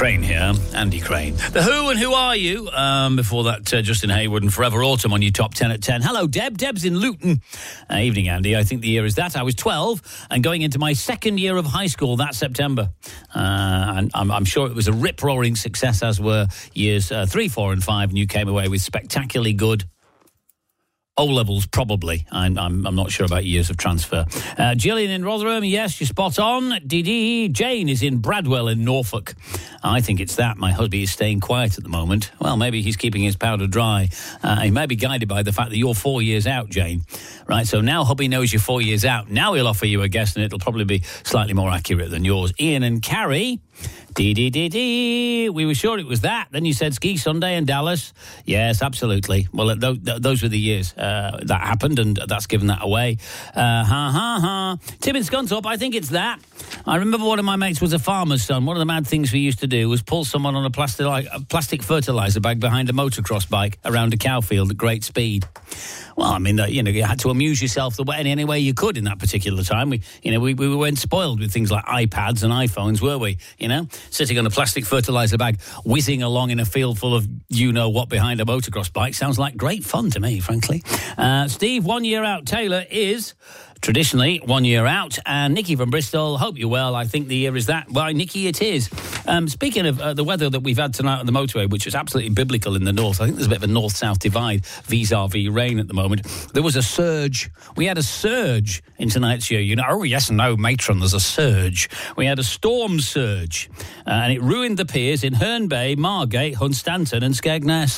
Crane here, Andy Crane. The Who and Who Are You? Before that, Justin Hayward and Forever Autumn on your top 10 at 10. Hello, Deb. Deb's in Luton. Evening, Andy. I think the year is that. I was 12 and going into my second year of high school that September. And I'm sure it was a rip-roaring success, as were years 3, 4 and 5, and you came away with spectacularly good O-levels, probably. I'm not sure about years of transfer. Gillian in Rotherham, yes, you're spot on. Dee. Jane is in Bradwell in Norfolk. I think it's that. My husband is staying quiet at the moment. Well, maybe he's keeping his powder dry. He may be guided by the fact that you're 4 years out, Jane. Right, so now hubby knows you're 4 years out. Now he'll offer you a guess, and it'll probably be slightly more accurate than yours. Ian and Carrie. Dee. We were sure it was that. Then you said Ski Sunday in Dallas. Yes, absolutely. Well, those were the years that happened, and that's given that away. Tim in Scunthorpe, I think it's that. I remember one of my mates was a farmer's son. One of the mad things we used to do was pull someone on a plastic fertiliser bag behind a motocross bike around a cow field at great speed. Well, I mean, you had to amuse yourself any way you could in that particular time. We weren't spoiled with things like iPads and iPhones, were we? Sitting on a plastic fertiliser bag, whizzing along in a field full of you-know-what behind a motocross bike sounds like great fun to me, frankly. Steve, 1 year out. Taylor is traditionally 1 year out. And Nikki from Bristol, hope you're well. I think the year is that. Well, Nikki, it is. Speaking of the weather that we've had tonight on the motorway, which is absolutely biblical in the north, I think there's a bit of a north-south divide vis-a-vis rain at the moment. There was a surge. We had a surge in tonight's show. Oh, yes and no, matron, there's a surge. We had a storm surge. And it ruined the piers in Herne Bay, Margate, Hunstanton and Skegness.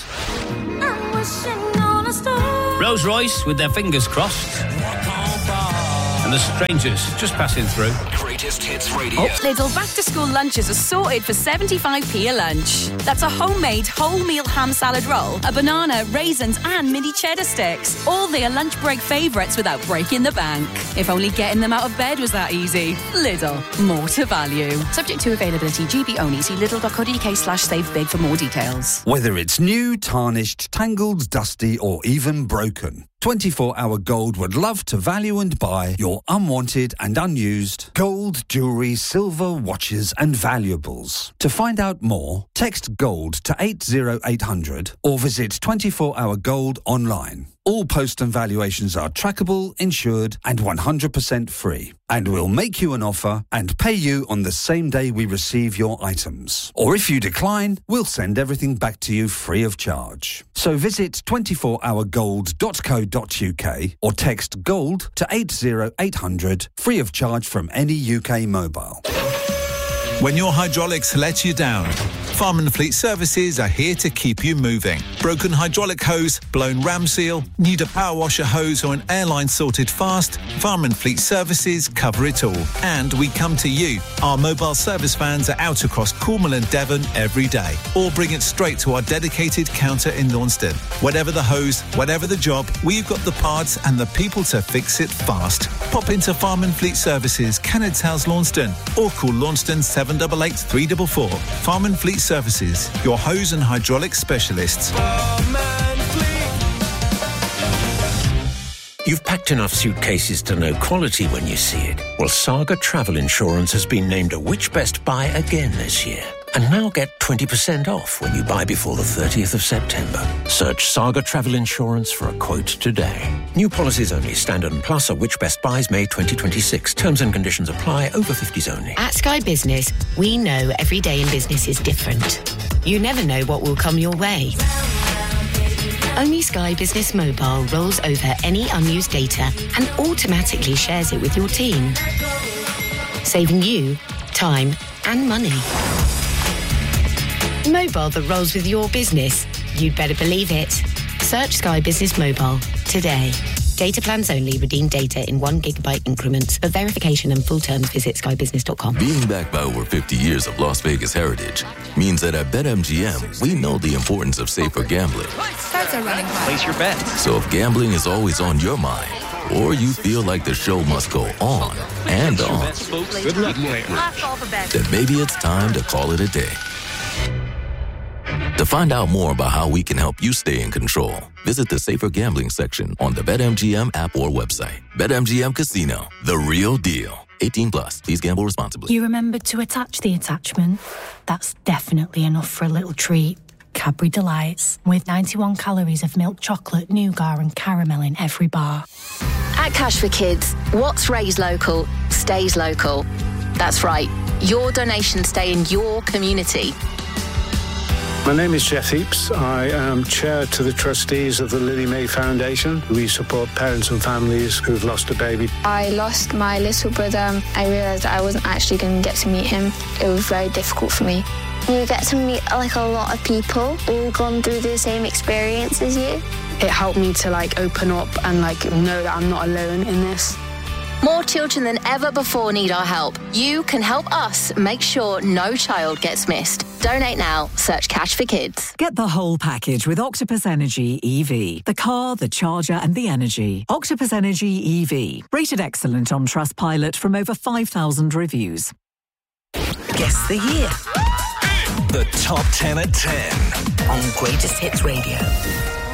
Rolls Royce with their fingers crossed. And the strangers just passing through. Greatest Hits Radio. Lidl back-to-school lunches are sorted for 75p a lunch. That's a homemade whole-meal ham salad roll, a banana, raisins and mini cheddar sticks. All their lunch break favourites without breaking the bank. If only getting them out of bed was that easy. Lidl, more to value. Subject to availability, GB only. See lidl.co.uk/savebig for more details. Whether it's new, tarnished, tangled, dusty or even broken, 24-Hour Gold would love to value and buy your unwanted and unused gold, jewellery, silver, watches and valuables. To find out more, text GOLD to 80800 or visit 24-Hour Gold online. All post and valuations are trackable, insured and 100% free. And we'll make you an offer and pay you on the same day we receive your items. Or if you decline, we'll send everything back to you free of charge. So visit 24hourgold.co.uk or text GOLD to 80800 free of charge from any UK mobile. When your hydraulics let you down, Farm & Fleet Services are here to keep you moving. Broken hydraulic hose, blown ram seal, need a power washer hose or an airline sorted fast, Farm & Fleet Services cover it all. And we come to you. Our mobile service vans are out across Cornwall and Devon every day, or bring it straight to our dedicated counter in Launceston. Whatever the hose, whatever the job, we've got the parts and the people to fix it fast. Pop into Farm & Fleet Services, Cannons House, Launceston, or call Launceston 788 344. Farm & Fleet Services, your hose and hydraulic specialists. You've packed enough suitcases to know quality when you see it. Well, Saga Travel Insurance has been named a Which Best Buy again this year. And now get 20% off when you buy before the 30th of September. Search Saga Travel Insurance for a quote today. New policies only. Standard and Plus are Which Best Buys May 2026. Terms and conditions apply. Over 50s only. At Sky Business, we know every day in business is different. You never know what will come your way. Only Sky Business Mobile rolls over any unused data and automatically shares it with your team, saving you time and money. Mobile that rolls with your business. You'd better believe it. Search Sky Business Mobile today. Data plans only. Redeem data in 1 gigabyte increments. For verification and full terms, visit skybusiness.com. Being backed by over 50 years of Las Vegas heritage means that at BetMGM, we know the importance of safer gambling. Starts are running high. Place your bet. So if gambling is always on your mind, or you feel like the show must go on and on, Good luck, then maybe it's time to call it a day. To find out more about how we can help you stay in control, visit the Safer Gambling section on the BetMGM app or website. BetMGM Casino, the real deal. 18 plus. Please gamble responsibly. You remembered to attach the attachment? That's definitely enough for a little treat. Cadbury Delights, with 91 calories of milk chocolate, nougat and caramel in every bar. At Cash for Kids, what's raised local stays local. That's right. Your donations stay in your community. My name is Jeff Heaps. I am chair to the trustees of the Lily May Foundation. We support parents and families who've lost a baby. I lost my little brother. I realised I wasn't actually going to get to meet him. It was very difficult for me. You get to meet a lot of people all gone through the same experience as you. It helped me to open up and know that I'm not alone in this. More children than ever before need our help. You can help us make sure no child gets missed. Donate now. Search Cash for Kids. Get the whole package with Octopus Energy EV. The car, the charger and the energy. Octopus Energy EV. Rated excellent on Trustpilot from over 5,000 reviews. Guess the year. The Top 10 at 10. On Greatest Hits Radio.